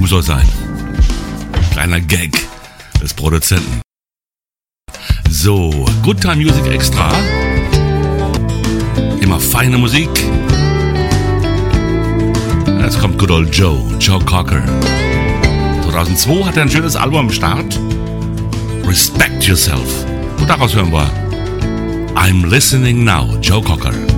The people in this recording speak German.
Muss auch sein. Kleiner Gag des Produzenten. So, Good Time Music Extra. Immer feine Musik. Jetzt kommt Good Old Joe Cocker. 2002 hat er ein schönes Album am Start. Respect Yourself. Und daraus hören wir I'm Listening Now, Joe Cocker.